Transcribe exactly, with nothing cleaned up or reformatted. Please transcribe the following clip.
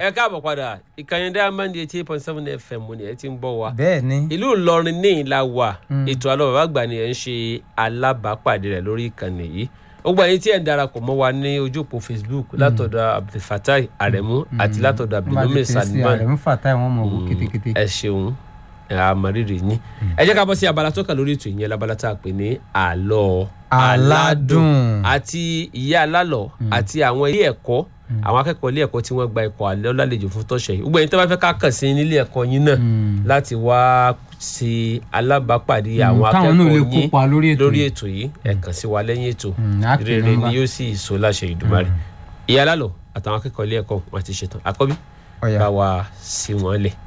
ẹ káàbọ̀ padà ìkànnì Diamond eighty eight point seven F M ni ẹ ti ń gbọ́ wa. bẹ́ẹ̀ni. ìlú Ìlọrin ní ìlà wà ètò àlọ́ bàbá àgbà ni ẹ ń ṣe alábàápàdé rẹ̀ lórí ìkànnì yìí. ó gba ẹni tí ẹ ń darapọ̀ mọ́ wa ní ojú òpó Facebook látọ̀dọ̀ Abdulfatai Aremu àti látọ̀dọ̀ Abdulmumin Salman. Aremu Fatai wọn mọ̀ owó kétékété. ẹ ṣeun àmọ̀rírì yín. ẹ jẹ́ ká bọ́ sí abala tó kà lórí ètò ìyẹn labala tá a pè ní àlọ́ aládùn àti ìyá alálọ̀ àti àwọn ilé ẹ̀kọ́ àwọn akẹ́kọ̀ọ́ ilé ẹ̀kọ́ tí wọ́n gba ẹ̀kọ́ alẹ́ lálejò fún tọ́ṣẹ̀ yìí gbogbo ẹni tó bá fẹ́ ká kàn sí nílé ẹ̀kọ́ yín náà láti wá sí alábàápàdé àwọn akẹ́kọ̀ọ́ yín lórí ètò yìí ẹ kàn sí wa lẹ́yìn ètò rere ni yóò sì so láṣẹ Ìdùmarè. ìyá alálọ̀ àtàwọn akẹ́kọ̀ọ́ ilé ẹ̀kọ́ wọn ti ṣetán àkọ́bí bá wa sí wọn lẹ̀.